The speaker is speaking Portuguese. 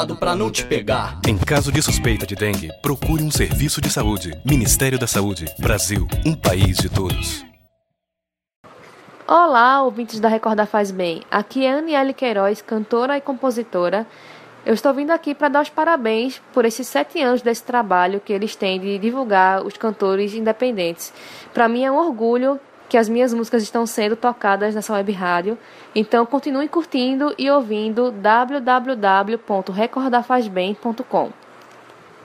Pra não te pegar. Em caso de suspeita de dengue, procure um serviço de saúde. Ministério da Saúde. Brasil, um país de todos. Olá, ouvintes da Recorda Faz Bem. Aqui é Aniele Queiroz, cantora e compositora. Eu estou vindo aqui para dar os parabéns por esses 7 anos desse trabalho que eles têm de divulgar os cantores independentes. Para mim é um orgulho que as minhas músicas estão sendo tocadas nessa web rádio. Então continue curtindo e ouvindo www.recordafazbem.com.